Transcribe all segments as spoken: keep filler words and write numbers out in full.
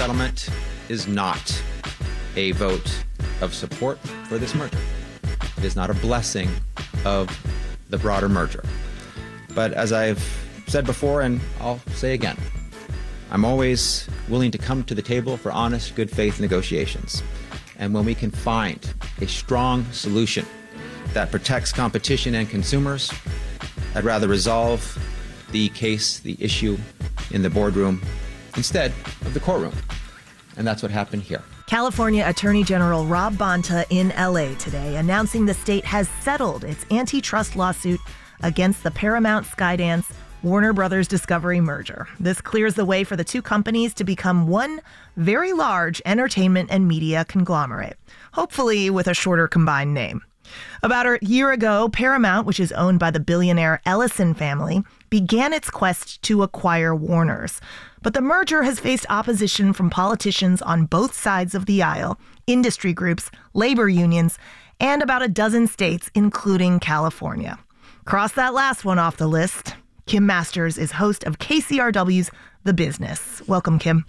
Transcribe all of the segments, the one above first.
settlement is not a vote of support for this merger. It is not a blessing of the broader merger. But as I've said before, and I'll say again, I'm always willing to come to the table for honest, good faith negotiations. And when we can find a strong solution that protects competition and consumers, I'd rather resolve the case, the issue in the boardroom instead of the courtroom. And that's what happened here. California Attorney General Rob Bonta in L A today announcing the state has settled its antitrust lawsuit against the Paramount Skydance Warner Brothers Discovery merger. This clears the way for the two companies to become one very large entertainment and media conglomerate, hopefully with a shorter combined name. About a year ago, Paramount, which is owned by the billionaire Ellison family, began its quest to acquire Warner's. But the merger has faced opposition from politicians on both sides of the aisle, industry groups, labor unions, and about a dozen states, including California. Cross that last one off the list. Kim Masters is host of K C R W's The Business. Welcome, Kim.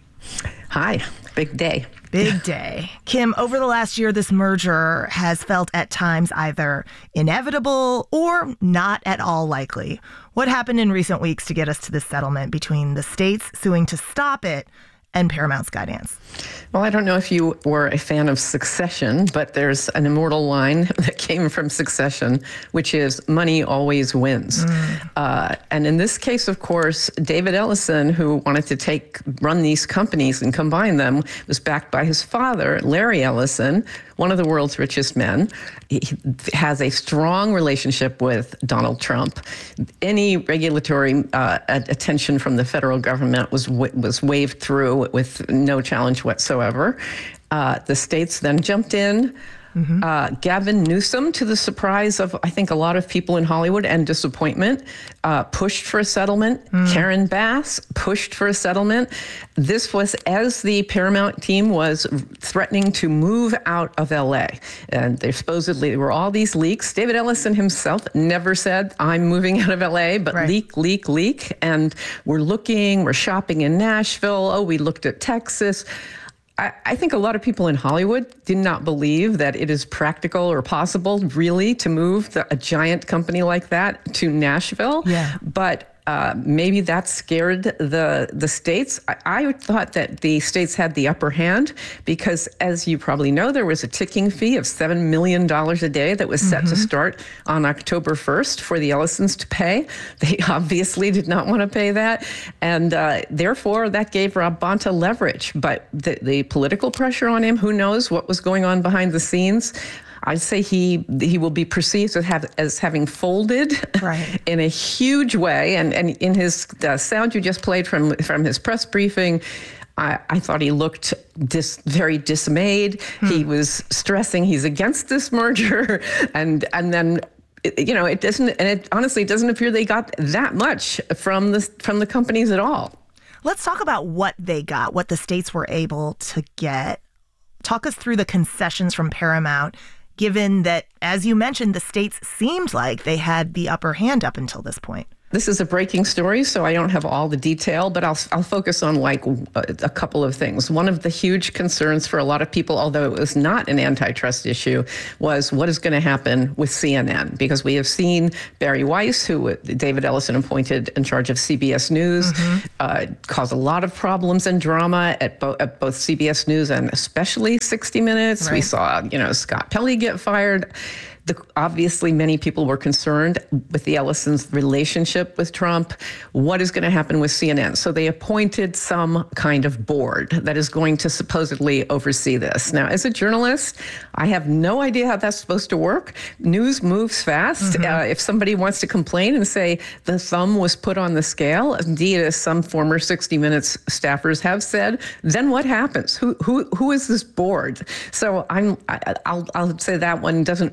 Hi. Big day. Big day. Kim, over the last year, this merger has felt at times either inevitable or not at all likely. What happened in recent weeks to get us to this settlement between the states suing to stop it and Paramount Skydance? Well, I don't know if you were a fan of Succession, but there's an immortal line that came from Succession, which is money always wins. Mm. Uh, and in this case, of course, David Ellison, who wanted to take run these companies and combine them, was backed by his father, Larry Ellison, one of the world's richest men. He has a strong relationship with Donald Trump. Any regulatory uh, attention from the federal government was was waved through with no challenge whatsoever. Uh, the states then jumped in. Mm-hmm. Uh, Gavin Newsom, to the surprise of, I think, a lot of people in Hollywood and disappointment, uh, pushed for a settlement. Mm. Karen Bass pushed for a settlement. This was as the Paramount team was threatening to move out of L A. And there supposedly there were all these leaks. David Ellison himself never said, I'm moving out of L A, but right. leak, leak, leak. And we're looking, we're shopping in Nashville. Oh, we looked at Texas. I, I think a lot of people in Hollywood did not believe that it is practical or possible, really, to move the, a giant company like that to Nashville. Yeah. But uh, maybe that scared the the states. I, I thought that the states had the upper hand because, as you probably know, there was a ticking fee of seven million dollars a day that was set mm-hmm. to start on October first for the Ellisons to pay. They obviously did not want to pay that. And uh, therefore, that gave Rob Bonta leverage. But the, the political pressure on him, who knows what was going on behind the scenes. I'd say he he will be perceived as, have, as having folded right. in a huge way. And, and in his uh, sound you just played from, from his press briefing, I, I thought he looked dis, very dismayed. Hmm. He was stressing he's against this merger. And, and then, you know, it doesn't, and it honestly doesn't appear they got that much from the, from the companies at all. Let's talk about what they got, what the states were able to get. Talk us through the concessions from Paramount, given that, as you mentioned, the states seemed like they had the upper hand up until this point. This is a breaking story, so I don't have all the detail, but I'll I'll focus on like a, a couple of things. One of the huge concerns for a lot of people, although it was not an antitrust issue, was what is going to happen with C N N, because we have seen Barry Weiss, who David Ellison appointed in charge of C B S News, mm-hmm. uh, cause a lot of problems and drama at, bo- at both C B S News and especially sixty minutes. Right. We saw, you know, Scott Pelley get fired. The, obviously, many people were concerned with the Ellisons' relationship with Trump. What is going to happen with C N N? So they appointed some kind of board that is going to supposedly oversee this. Now, as a journalist, I have no idea how that's supposed to work. News moves fast. Mm-hmm. Uh, if somebody wants to complain and say the thumb was put on the scale, indeed, as some former sixty minutes staffers have said, then what happens? Who who who is this board? So I'm I, I'll I'll say that one doesn't. I don't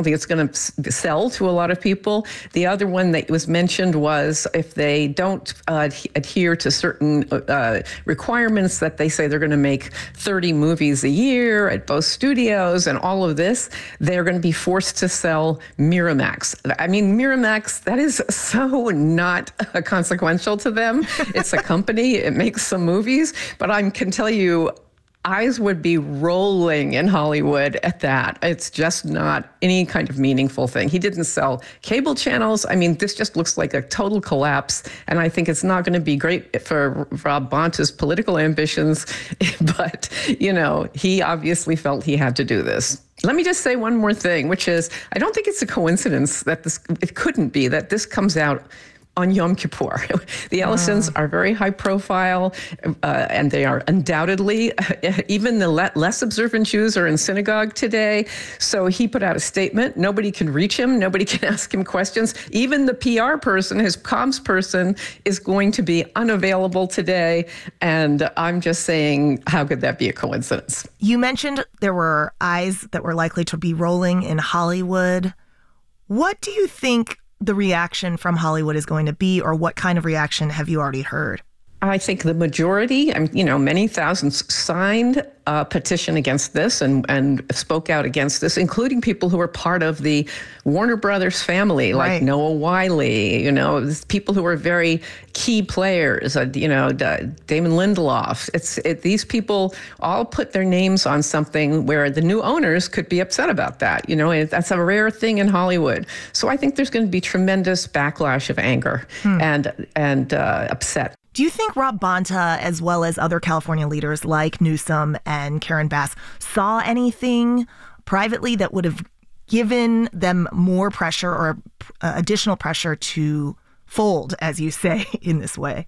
don't think it's going to sell to a lot of people. The other one that was mentioned was if they don't uh, adhere to certain uh, requirements that they say they're going to make thirty movies a year at both studios and all of this, they're going to be forced to sell Miramax. I mean, Miramax, that is so not uh, consequential to them. It's a company, it makes some movies, but I can tell you, eyes would be rolling in Hollywood at that. It's just not any kind of meaningful thing. He didn't sell cable channels. I mean, this just looks like a total collapse. And I think it's not going to be great for Rob Bonta's political ambitions. But, you know, he obviously felt he had to do this. Let me just say one more thing, which is I don't think it's a coincidence that this, it couldn't be that this comes out on Yom Kippur. The Ellisons are very high profile, uh, and they are undoubtedly, even the le- less observant Jews are in synagogue today. So he put out a statement. Nobody can reach him. Nobody can ask him questions. Even the P R person, his comms person, is going to be unavailable today. And I'm just saying, how could that be a coincidence? You mentioned there were eyes that were likely to be rolling in Hollywood. What do you think the reaction from Hollywood is going to be, or what kind of reaction have you already heard? I think the majority, you know, many thousands signed a petition against this and, and spoke out against this, including people who were part of the Warner Brothers family, like right. Noah Wyle, you know, people who were very key players, uh, you know, Damon Lindelof. It's it, these people all put their names on something where the new owners could be upset about that. You know, and that's a rare thing in Hollywood. So I think there's going to be tremendous backlash of anger hmm. and and uh, upset. Do you think Rob Bonta, as well as other California leaders like Newsom and Karen Bass, saw anything privately that would have given them more pressure or uh, additional pressure to fold, as you say, in this way?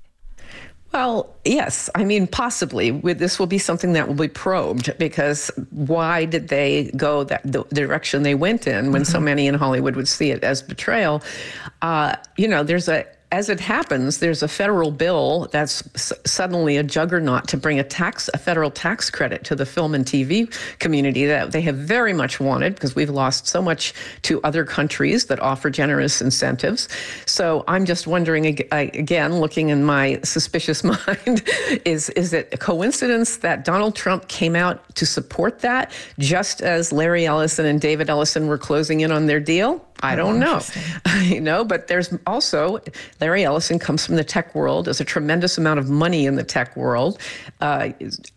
Well, yes. I mean, possibly. This will be something that will be probed, because why did they go that the direction they went in when mm-hmm. so many in Hollywood would see it as betrayal? Uh, you know, there's a As it happens, there's a federal bill that's s- suddenly a juggernaut to bring a tax, a federal tax credit to the film and T V community that they have very much wanted, because we've lost so much to other countries that offer generous incentives. So I'm just wondering, again, looking in my suspicious mind, is, is it a coincidence that Donald Trump came out to support that just as Larry Ellison and David Ellison were closing in on their deal? I don't know, you know, but there's also, Larry Ellison comes from the tech world. There's a tremendous amount of money in the tech world. Uh,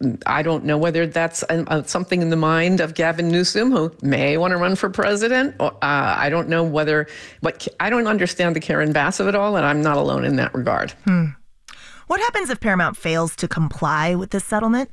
I don't know whether that's uh, something in the mind of Gavin Newsom, who may want to run for president. Uh, I don't know whether, but I don't understand the Karen Bass of it all, and I'm not alone in that regard. Hmm. What happens if Paramount fails to comply with this settlement?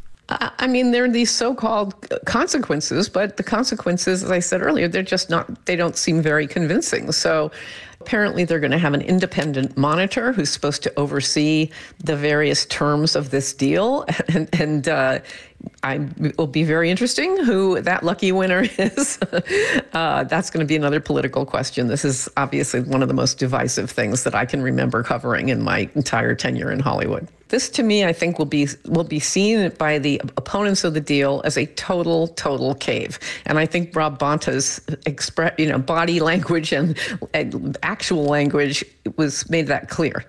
I mean, there are these so-called consequences, but the consequences, as I said earlier, they're just not, they don't seem very convincing. So apparently they're going to have an independent monitor who's supposed to oversee the various terms of this deal. And, and uh, I, it will be very interesting who that lucky winner is. uh, that's going to be another political question. This is obviously one of the most divisive things that I can remember covering in my entire tenure in Hollywood. This, to me, I think will be will be seen by the opponents of the deal as a total, total cave. And I think Rob Bonta's express, you know, body language and, and actual language was made that clear.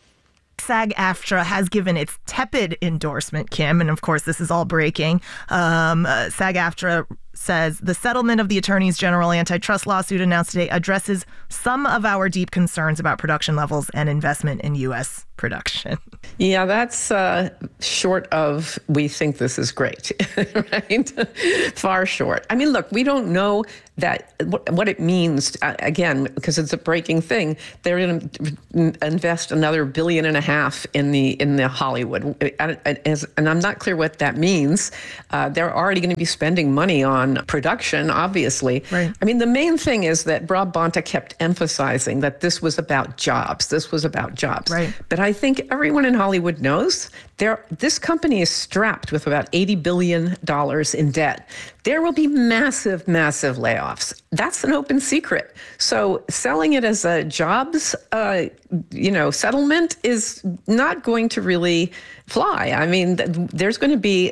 SAG-AFTRA has given its tepid endorsement, Kim, and of course this is all breaking. Um, uh, SAG-AFTRA says the settlement of the Attorney's General antitrust lawsuit announced today addresses some of our deep concerns about production levels and investment in U S production. Yeah, that's uh, short of we think this is great, right? Far short. I mean, look, we don't know that what, what it means, uh, again, because it's a breaking thing. They're going to invest another billion and a half in the in the Hollywood. And, and I'm not clear what that means. Uh, they're already going to be spending money on production, obviously. Right. I mean, the main thing is that Rob Bonta kept emphasizing that this was about jobs. This was about jobs. Right. But I think everyone in Hollywood knows there, this company is strapped with about eighty billion dollars in debt. There will be massive, massive layoffs. That's an open secret. So selling it as a jobs, uh, you know, settlement is not going to really fly. I mean, th- there's going to be a,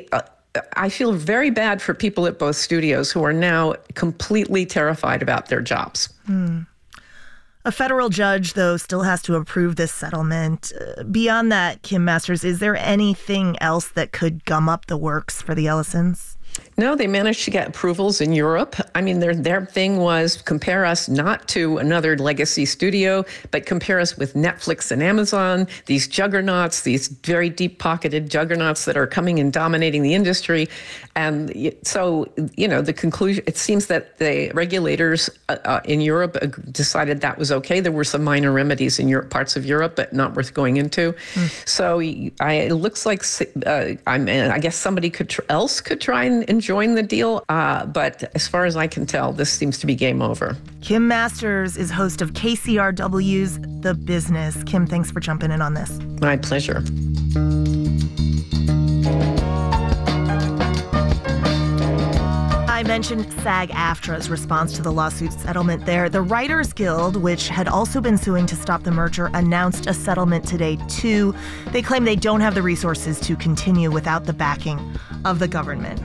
I feel very bad for people at both studios who are now completely terrified about their jobs. Hmm. A federal judge, though, still has to approve this settlement. Uh, beyond that, Kim Masters, is there anything else that could gum up the works for the Ellisons? No, they managed to get approvals in Europe. I mean, their their thing was compare us not to another legacy studio, but compare us with Netflix and Amazon, these juggernauts, these very deep-pocketed juggernauts that are coming and dominating the industry. And so, you know, the conclusion, it seems that the regulators uh, uh, in Europe decided that was okay. There were some minor remedies in Europe, parts of Europe, but not worth going into. Mm. So I, it looks like, uh, I mean, I guess somebody could tr- else could try and enjoin the deal, uh, but as far as I can tell, this seems to be game over. Kim Masters is host of K C R W's The Business. Kim, thanks for jumping in on this. My pleasure. I mentioned SAG-AFTRA's response to the lawsuit settlement there. The Writers Guild, which had also been suing to stop the merger, announced a settlement today, too. They claim they don't have the resources to continue without the backing of the government.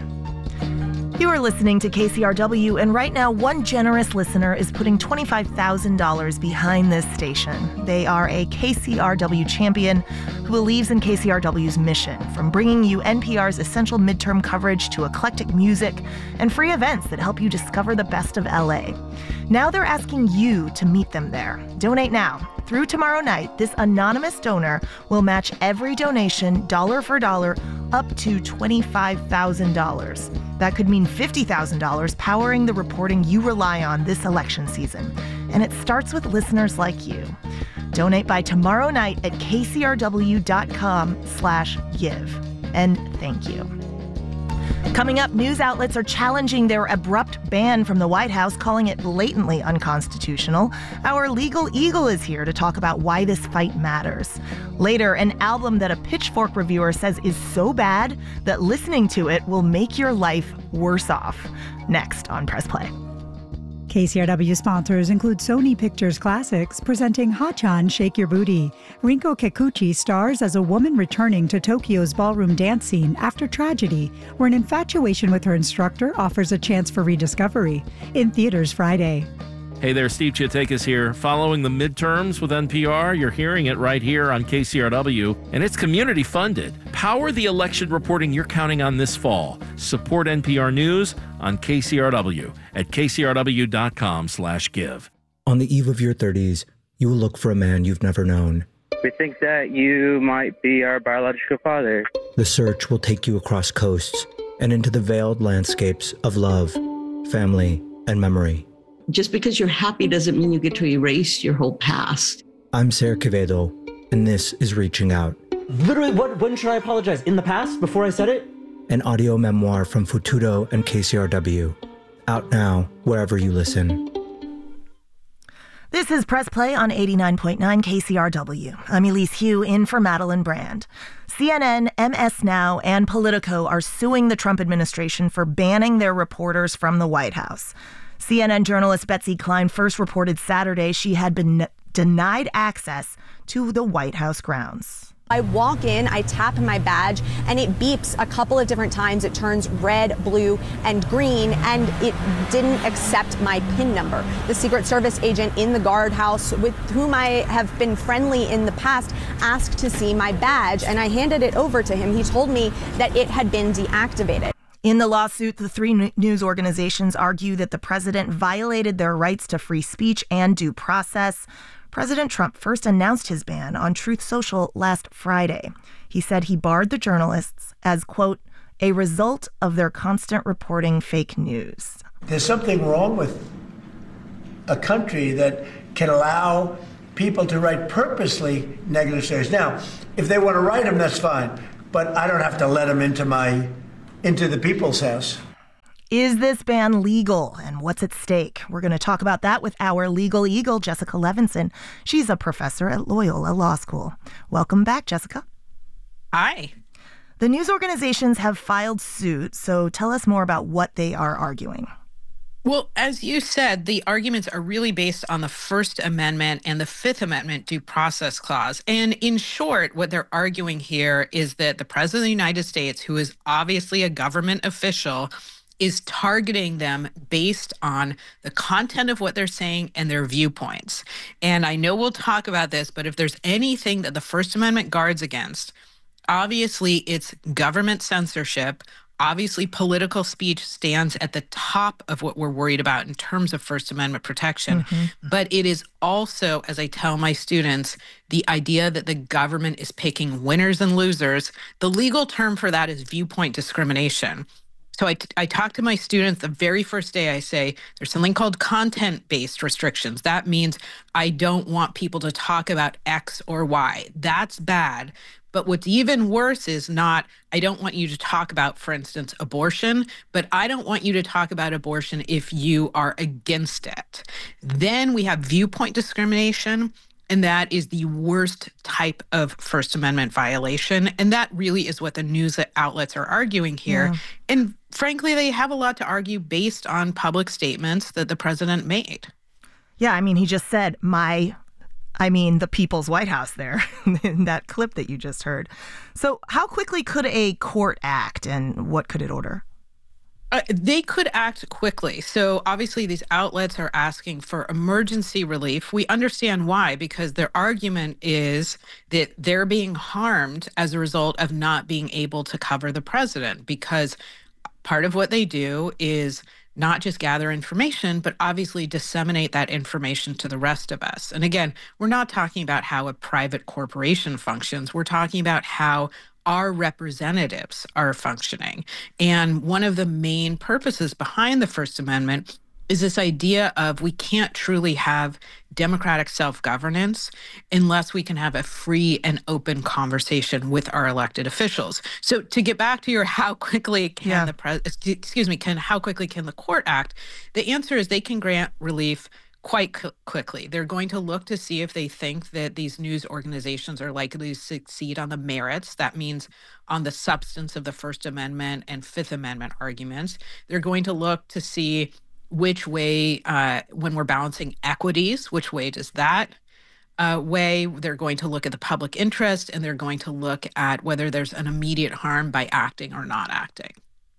You are listening to K C R W, and right now, one generous listener is putting twenty-five thousand dollars behind this station. They are a K C R W champion who believes in K C R W's mission, from bringing you N P R's essential midterm coverage to eclectic music and free events that help you discover the best of L A. Now they're asking you to meet them there. Donate now. Through tomorrow night, this anonymous donor will match every donation, dollar for dollar, up to twenty-five thousand dollars. That could mean fifty thousand dollars powering the reporting you rely on this election season. And it starts with listeners like you. Donate by tomorrow night at kcrw.com slash give. And thank you. Coming up, news outlets are challenging their abrupt ban from the White House, calling it blatantly unconstitutional. Our legal eagle is here to talk about why this fight matters. Later, an album that a Pitchfork reviewer says is so bad that listening to it will make your life worse off. Next on Press Play. K C R W sponsors include Sony Pictures Classics, presenting Hachan Shake Your Booty. Rinko Kikuchi stars as a woman returning to Tokyo's ballroom dance scene after tragedy, where an infatuation with her instructor offers a chance for rediscovery. In theaters Friday. Hey there, Steve Chiatakis here. Following the midterms with N P R, you're hearing it right here on K C R W, and it's community funded. Power the election reporting you're counting on this fall. Support N P R News on K C R W at kcrw.com slash give. On the eve of your thirties, you will look for a man you've never known. We think that you might be our biological father. The search will take you across coasts and into the veiled landscapes of love, family, and memory. Just because you're happy doesn't mean you get to erase your whole past. I'm Sarah Quevedo, and this is Reaching Out. Literally, what, when should I apologize? In the past, before I said it? An audio memoir from Futudo and K C R W. Out now, wherever you listen. This is Press Play on eighty-nine point nine K C R W. I'm Elise Hu, in for Madeline Brand. C N N, M S Now, and Politico are suing the Trump administration for banning their reporters from the White House. C N N journalist Betsy Klein first reported Saturday she had been denied access to the White House grounds. I walk in, I tap my badge, and it beeps a couple of different times. It turns red, blue, and green, and it didn't accept my PIN number. The Secret Service agent in the guardhouse, with whom I have been friendly in the past, asked to see my badge, and I handed it over to him. He told me that it had been deactivated. In the lawsuit, the three news organizations argue that the president violated their rights to free speech and due process. President Trump first announced his ban on Truth Social last Friday. He said he barred the journalists as, quote, a result of their constant reporting fake news. There's something wrong with a country that can allow people to write purposely negative stories. Now, if they want to write them, that's fine. But I don't have to let them into my into the people's house. Is this ban legal, and what's at stake? We're going to talk about that with our legal eagle, Jessica Levinson. She's a professor at Loyola Law School. Welcome back, Jessica. Hi. The news organizations have filed suit, so tell us more about what they are arguing. Well, as you said, the arguments are really based on the First Amendment and the Fifth Amendment due process clause. And in short, what they're arguing here is that the President of the United States, who is obviously a government official, is targeting them based on the content of what they're saying and their viewpoints. And I know we'll talk about this, but if there's anything that the First Amendment guards against, obviously it's government censorship. Obviously, political speech stands at the top of what we're worried about in terms of First Amendment protection. Mm-hmm. But it is also, as I tell my students, the idea that the government is picking winners and losers. The legal term for that is viewpoint discrimination. So I, t- I talk to my students the very first day. I say, there's something called content-based restrictions. That means I don't want people to talk about X or Y. That's bad. But what's even worse is not, I don't want you to talk about, for instance, abortion, but I don't want you to talk about abortion if you are against it. Then we have viewpoint discrimination, and that is the worst type of First Amendment violation. And that really is what the news outlets are arguing here. Yeah. And frankly, they have a lot to argue based on public statements that the president made. Yeah, I mean, he just said, my... I mean, the People's White House there in that clip that you just heard. So how quickly could a court act, and what could it order? Uh, they could act quickly. So obviously these outlets are asking for emergency relief. We understand why, because their argument is that they're being harmed as a result of not being able to cover the president, because part of what they do is not just gather information, but obviously disseminate that information to the rest of us. And again, we're not talking about how a private corporation functions. We're talking about how our representatives are functioning. And one of the main purposes behind the First Amendment is this idea of we can't truly have democratic self-governance unless we can have a free and open conversation with our elected officials. So to get back to your how quickly can yeah. the pres excuse me, can how quickly can the court act? The answer is they can grant relief quite quickly. They're going to look to see if they think that these news organizations are likely to succeed on the merits. That means on the substance of the First Amendment and Fifth Amendment arguments. They're going to look to see which way, uh, when we're balancing equities, which way does that uh, weigh? They're going to look at the public interest, and they're going to look at whether there's an immediate harm by acting or not acting.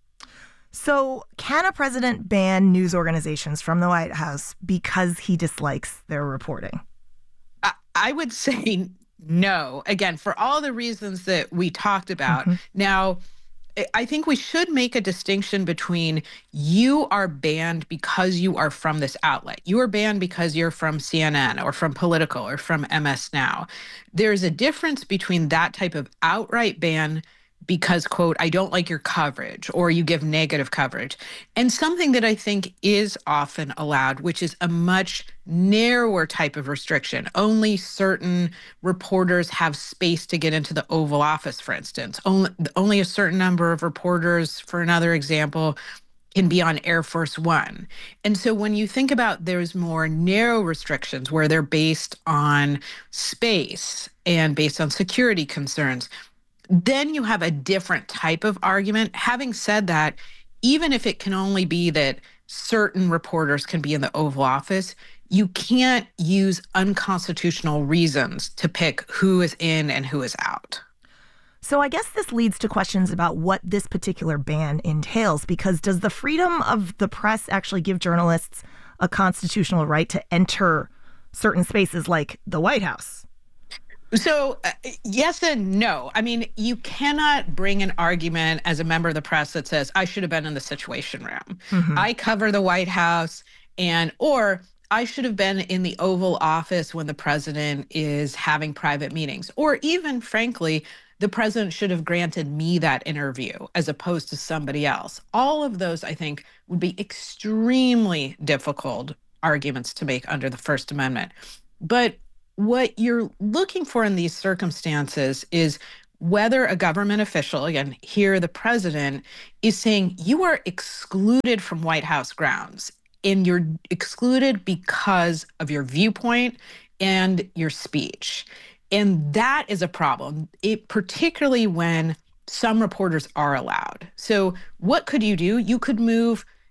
So can a president ban news organizations from the White House because he dislikes their reporting? I, I would say no. Again, for all the reasons that we talked about. Mm-hmm. Now, I think we should make a distinction between you are banned because you are from this outlet. You are banned because you're from C N N or from Politico or from M S Now. There's a difference between that type of outright ban because, quote, I don't like your coverage, or you give negative coverage, and something that I think is often allowed, which is a much narrower type of restriction. Only certain reporters have space to get into the Oval Office, for instance. Only, only a certain number of reporters, for another example, can be on Air Force One. And so when you think about there's more narrow restrictions where they're based on space and based on security concerns, then you have a different type of argument. Having said that, even if it can only be that certain reporters can be in the Oval Office, you can't use unconstitutional reasons to pick who is in and who is out. So I guess this leads to questions about what this particular ban entails, because does the freedom of the press actually give journalists a constitutional right to enter certain spaces like the White House? So uh, yes and no. I mean, you cannot bring an argument as a member of the press that says, I should have been in the Situation Room. Mm-hmm. I cover the White House, and or I should have been in the Oval Office when the president is having private meetings. Or even, frankly, the president should have granted me that interview as opposed to somebody else. All of those, I think, would be extremely difficult arguments to make under the First Amendment. But what you're looking for in these circumstances is whether a government official, again, here the president, is saying you are excluded from White House grounds, and you're excluded because of your viewpoint and your speech. And that is a problem, it, particularly when some reporters are allowed. So what could you do? You could move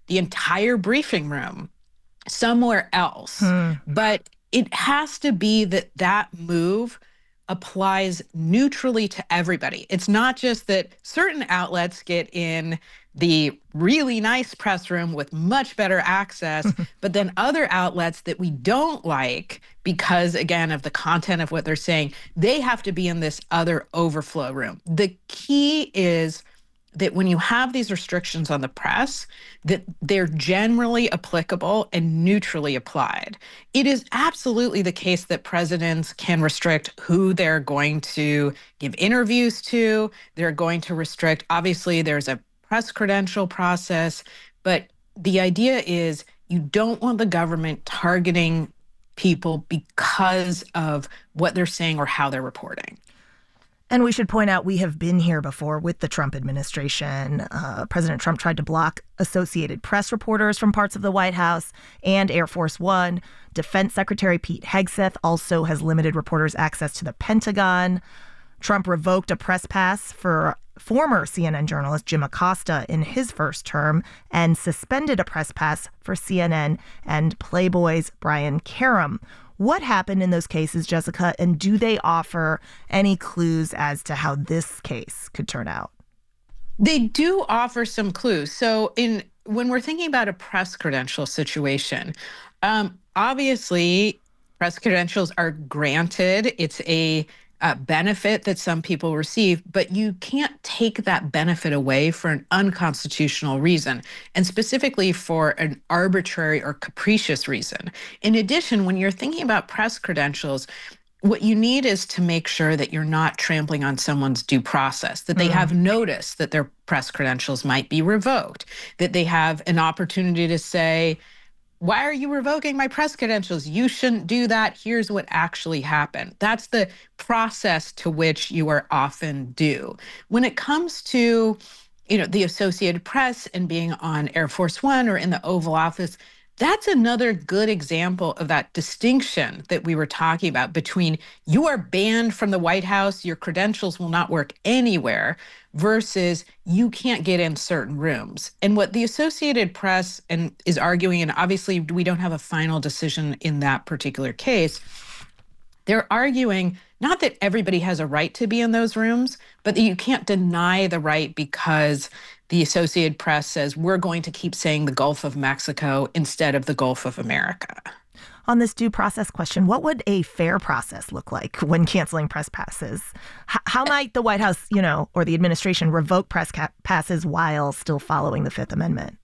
the entire briefing room somewhere else. Hmm. But it has to be that that move applies neutrally to everybody. It's not just that certain outlets get in the really nice press room with much better access, but then other outlets that we don't like because, again, of the content of what they're saying, they have to be in this other overflow room. The key is that when you have these restrictions on the press, that they're generally applicable and neutrally applied. It is absolutely the case that presidents can restrict who they're going to give interviews to. They're going to restrict, obviously, there's a press credential process, but the idea is you don't want the government targeting people because of what they're saying or how they're reporting. And we should point out we have been here before with the Trump administration. Uh, President Trump tried to block Associated Press reporters from parts of the White House and Air Force One. Defense Secretary Pete Hegseth also has limited reporters' access to the Pentagon. Trump revoked a press pass for former C N N journalist Jim Acosta in his first term and suspended a press pass for C N N and Playboy's Brian Karem. What happened in those cases, Jessica, and do they offer any clues as to how this case could turn out? They do offer some clues. So in when we're thinking about a press credential situation, um, obviously press credentials are granted. It's a Uh, benefit that some people receive, but you can't take that benefit away for an unconstitutional reason, and specifically for an arbitrary or capricious reason. In addition, when you're thinking about press credentials, what you need is to make sure that you're not trampling on someone's due process, that they mm. have notice that their press credentials might be revoked, that they have an opportunity to say, why are you revoking my press credentials? You shouldn't do that. Here's what actually happened. That's the process to which you are often due. When it comes to, you know, the Associated Press and being on Air Force One or in the Oval Office, that's another good example of that distinction that we were talking about between you are banned from the White House, your credentials will not work anywhere, versus you can't get in certain rooms. And what the Associated Press and is arguing, and obviously we don't have a final decision in that particular case, they're arguing not that everybody has a right to be in those rooms, but that you can't deny the right because the Associated Press says we're going to keep saying the Gulf of Mexico instead of the Gulf of America. On this due process question, what would a fair process look like when canceling press passes? H- how might the White House, you know, or the administration revoke press ca- passes while still following the Fifth Amendment?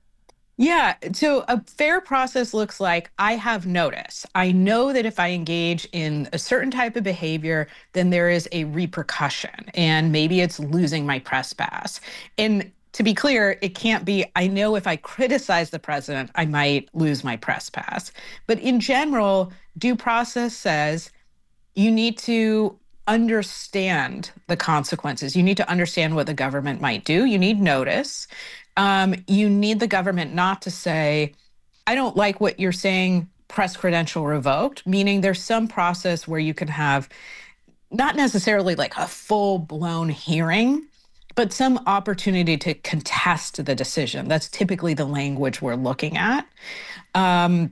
Yeah, so a fair process looks like I have notice. I know that if I engage in a certain type of behavior, then there is a repercussion, and maybe it's losing my press pass. And to be clear, it can't be, I know if I criticize the president, I might lose my press pass. But in general, due process says you need to understand the consequences. You need to understand what the government might do. You need notice. Um, you need the government not to say, I don't like what you're saying, press credential revoked, meaning there's some process where you can have not necessarily like a full-blown hearing, but some opportunity to contest the decision. That's typically the language we're looking at. Um,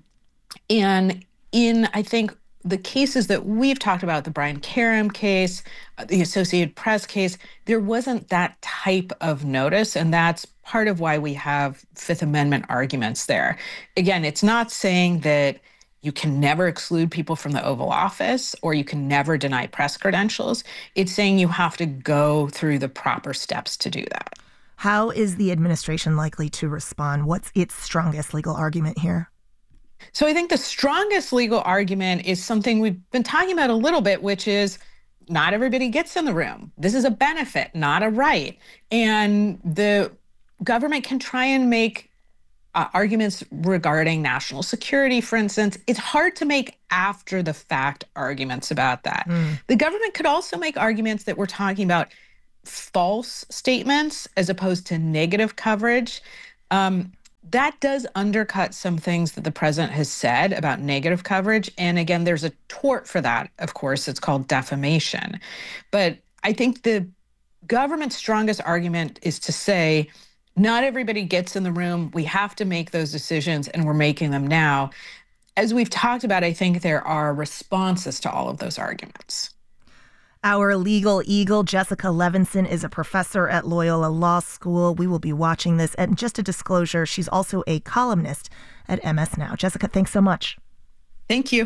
and in, I think, the cases that we've talked about, the Brian Karem case, the Associated Press case, there wasn't that type of notice, and that's part of why we have Fifth Amendment arguments there. Again, it's not saying that you can never exclude people from the Oval Office or you can never deny press credentials. It's saying you have to go through the proper steps to do that. How is the administration likely to respond? What's its strongest legal argument here? So I think the strongest legal argument is something we've been talking about a little bit, which is not everybody gets in the room. This is a benefit, not a right. And the government can try and make uh, arguments regarding national security, for instance. It's hard to make after the fact arguments about that. Mm. The government could also make arguments that we're talking about false statements as opposed to negative coverage. Um, That does undercut some things that the president has said about negative coverage. And again, there's a tort for that, of course. It's called defamation. But I think the government's strongest argument is to say, Not everybody gets in the room. We have to make those decisions, and we're making them now. As we've talked about, I think there are responses to all of those arguments. Our legal eagle, Jessica Levinson, is a professor at Loyola Law School. We will be watching this. And just a disclosure, she's also a columnist at M S Now. Jessica, thanks so much. Thank you.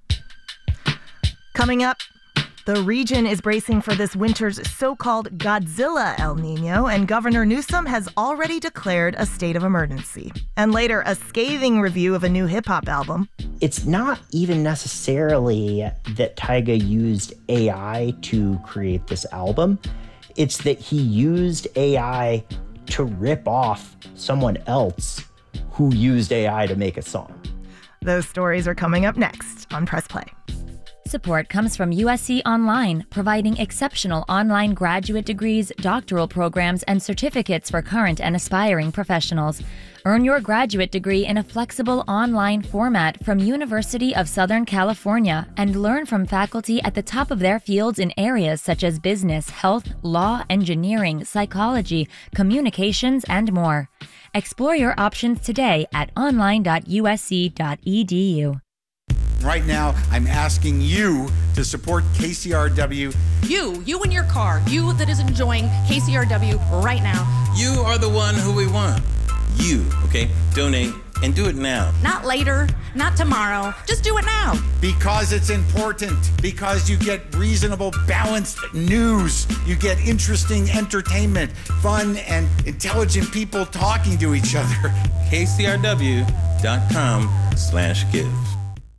Coming up, the region is bracing for this winter's so-called Godzilla El Nino, and Governor Newsom has already declared a state of emergency. And later, a scathing review of a new hip-hop album. It's not even necessarily that Tyga used A I to create this album. It's that he used A I to rip off someone else who used A I to make a song. Those stories are coming up next on Press Play. Support comes from U S C Online, providing exceptional online graduate degrees, doctoral programs, and certificates for current and aspiring professionals. Earn your graduate degree in a flexible online format from University of Southern California and learn from faculty at the top of their fields in areas such as business, health, law, engineering, psychology, communications, and more. Explore your options today at online dot U S C dot E D U. Right now, I'm asking you to support K C R W. You, you in your car, you that is enjoying K C R W right now. You are the one who we want. You, okay? Donate and do it now. Not later, not tomorrow. Just do it now. Because it's important. Because you get reasonable, balanced news. You get interesting entertainment, fun, and intelligent people talking to each other. K C R W dot com slash give.